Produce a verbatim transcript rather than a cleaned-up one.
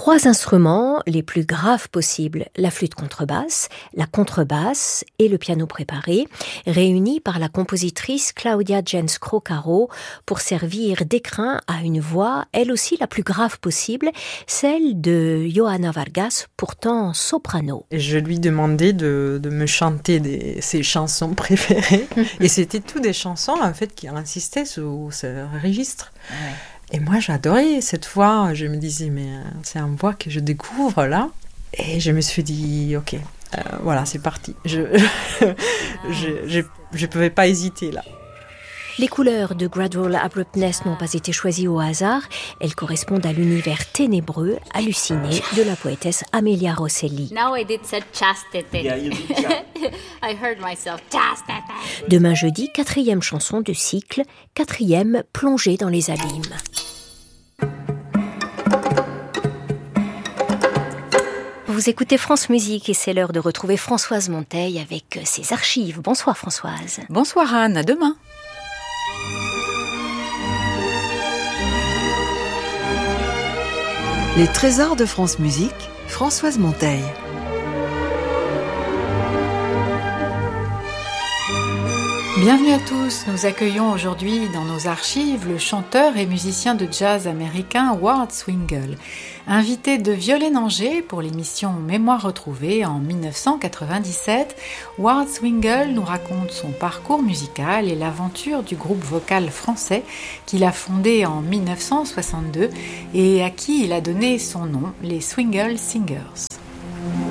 trois instruments les plus graves possibles, la flûte contrebasse, la contrebasse et le piano préparé, réunis par la compositrice Claudia Jens-Crocaro pour servir d'écrin à une voix, elle aussi la plus grave possible, celle de Johanna Vargas, pourtant soprano. Et je lui demandais de, de me chanter des, ses chansons préférées, et c'était toutes des chansons en fait qui insistaient sur ce registre. Ouais. Et moi, j'adorais cette voix. Je me disais, mais c'est une voix que je découvre là. Et je me suis dit, ok, euh, voilà, c'est parti. Je je, je pouvais pas hésiter là. Les couleurs de Gradual Abruptness n'ont pas été choisies au hasard. Elles correspondent à l'univers ténébreux, halluciné de la poétesse Amelia Rosselli. Now I did say chastity. Yeah, you did chastity. I heard myself chastity. Demain jeudi, quatrième chanson du cycle, quatrième plongée dans les abîmes. Vous écoutez France Musique et c'est l'heure de retrouver Françoise Monteil avec ses archives. Bonsoir Françoise. Bonsoir Anne, à demain. Les trésors de France Musique, Françoise Monteil. Bienvenue à tous, nous accueillons aujourd'hui dans nos archives le chanteur et musicien de jazz américain Ward Swingle. Invité de Violaine Angers pour l'émission Mémoire retrouvée en dix-neuf cent quatre-vingt-dix-sept, Ward Swingle nous raconte son parcours musical et l'aventure du groupe vocal français qu'il a fondé en dix-neuf cent soixante-deux et à qui il a donné son nom, les Swingle Singers.